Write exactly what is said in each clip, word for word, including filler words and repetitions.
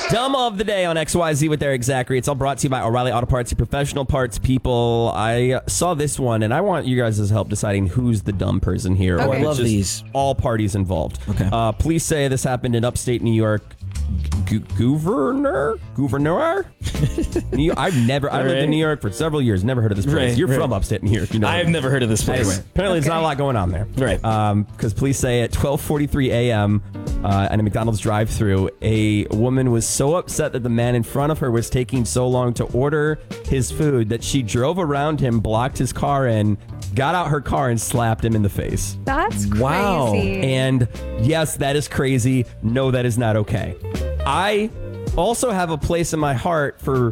Dumb of the day on X Y Z with Eric Zachary. It's all brought to you by O'Reilly Auto Parts, your professional parts people. I saw this one, and I want you guys' help deciding who's the dumb person here. Okay. Or I if love it's just these. all parties involved. Okay. Uh, police say this happened in upstate New York. G- governor? Governor? New- I've never, I lived Right. in New York for several years, never heard of this place. Right, You're right. from upstate New York. You know I have never heard of this place. Anyway, apparently there's not a lot going on there. Right. Because police say at twelve forty-three a.m. Uh, at a McDonald's drive-thru, a woman was so upset that the man in front of her was taking so long to order his food that she drove around him, blocked his car in, got out her car, and slapped him in the face. That's Wow. crazy. And yes, that is crazy. No, that is not okay. I also have a place in my heart for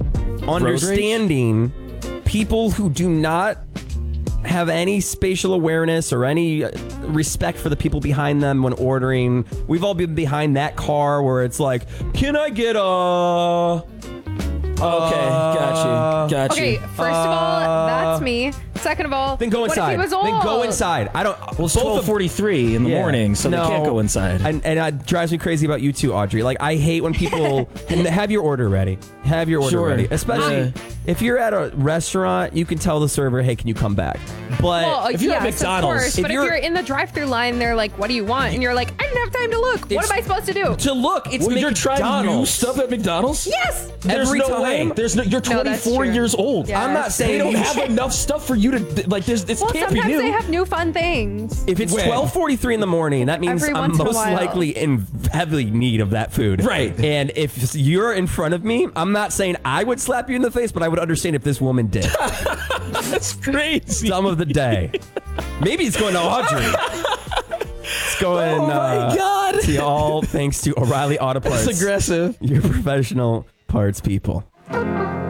understanding people who do not have any spatial awareness or any uh, respect for the people behind them when ordering. We've all been behind that car where it's like, can I get a... Okay, got you. Got Okay, you. first of all, that's me. Second of all, Then go what inside. if he was old? Then go inside. I don't... Well, it's both twelve of- forty-three in the Yeah. morning, so No. they can't go inside. And, and it drives me crazy about you too, Audrey. Like, I hate when people and have your order ready. Have your order Sure. ready. Especially Yeah. if you're at a restaurant, you can tell the server, hey, can you come back? But Well, If you're at yes, McDonald's, of course. if But you're- if you're in the drive-thru line, they're like, "What do you want?" And you're like, "I didn't have time to look. What It's- am I supposed to do?" to look, it's Well, you're trying new McDonald's. stuff at McDonald's? Yes. There's Every no time. way. There's no. You're No, that's twenty-four true. years old. Yeah. I'm not They saying They don't you have should- enough stuff for you to like. There's. This Well, can't be sometimes new. they have new fun things. If it's When? twelve forty-three in the morning, that means Every I'm once in a most while. likely in heavy need of that food. Right. And if you're in front of me, I'm not saying I would slap you in the face, but I would understand if this woman did. That's crazy. Dumb of the day. Maybe it's going to Audrey. It's going Oh my uh, God. to all thanks to O'Reilly Auto Parts. That's aggressive. Your professional parts people.